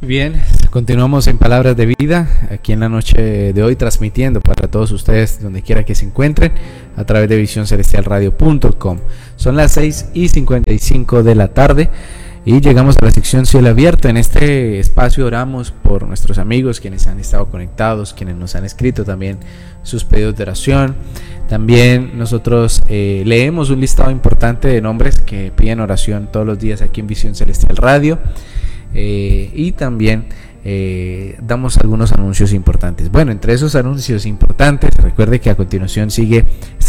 Bien, continuamos en Palabras de Vida, aquí en la noche de hoy, transmitiendo para todos ustedes, donde quiera que se encuentren, a través de visioncelestialradio.com. Son las 6:55 de la tarde y llegamos a la sección Cielo Abierto. En este espacio oramos por nuestros amigos, quienes han estado conectados, quienes nos han escrito también sus pedidos de oración. También nosotros leemos un listado importante de nombres que piden oración todos los días aquí en Visión Celestial Radio. Y también damos algunos anuncios importantes. Bueno, entre esos anuncios importantes, recuerde que a continuación sigue